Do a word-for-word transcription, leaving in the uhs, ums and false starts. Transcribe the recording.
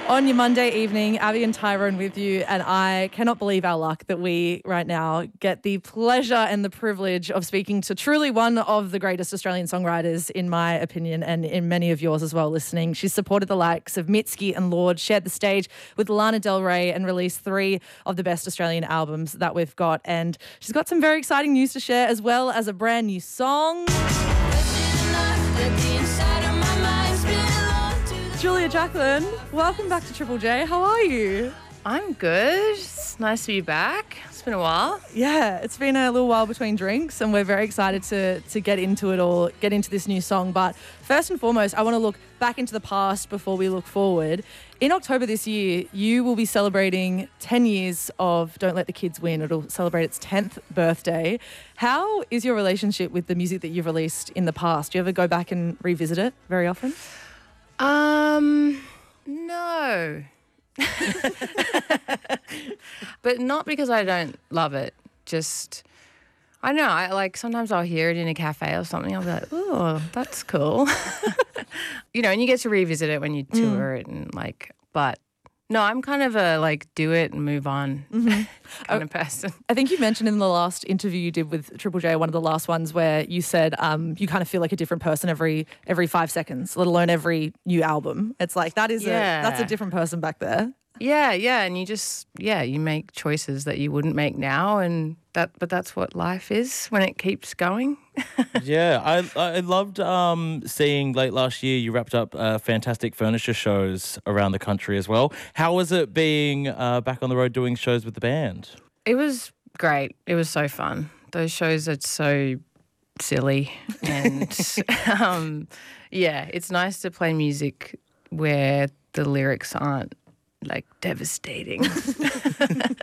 On your Monday evening, Abby and Tyrone with you, and I cannot believe our luck that we right now get the pleasure and the privilege of speaking to truly one of the greatest Australian songwriters, in my opinion, and in many of yours as well listening. She's supported the likes of Mitski and Lorde, shared the stage with Lana Del Rey, and released three of the best Australian albums that we've got. And she's got some very exciting news to share, as well as a brand new song. Julia Jacklin, welcome back to Triple J. How are you? I'm good. It's nice to be back. It's been a while. Yeah, it's been a little while between drinks, and we're very excited to to get into it all, get into this new song. But first and foremost, I want to look back into the past before we look forward. In October this year, you will be celebrating ten years of Don't Let the Kids Win. It'll celebrate its tenth birthday. How is your relationship with the music that you've released in the past? Do you ever go back and revisit it very often? Um, no. But not because I don't love it. Just, I don't know, I like sometimes I'll hear it in a cafe or something. I'll be like, oh, that's cool. You know, and you get to revisit it when you tour mm. it and like, but no, I'm kind of a like do it and move on mm-hmm. kind of person. I think you mentioned in the last interview you did with Triple J, one of the last ones, where you said um, you kind of feel like a different person every every five seconds, let alone every new album. It's like that is yeah. a that's a different person back there. Yeah, yeah, and you just yeah, you make choices that you wouldn't make now, and that but that's what life is when it keeps going. Yeah, I I loved um, seeing late last year you wrapped up uh, fantastic furniture shows around the country as well. How was it being uh, back on the road doing shows with the band? It was great. It was so fun. Those shows are so silly, and um, yeah, it's nice to play music where the lyrics aren't like devastating.